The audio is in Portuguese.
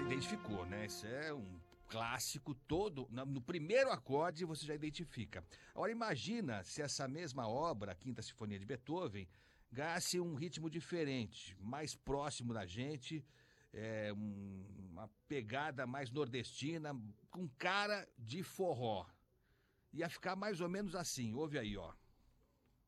Identificou, né? Isso é um clássico todo. No primeiro acorde você já identifica. Agora imagina se essa mesma obra, a Quinta Sinfonia de Beethoven, ganhasse um ritmo diferente, mais próximo da gente, uma pegada mais nordestina, com cara de forró. Ia ficar mais ou menos assim, ouve aí, ó.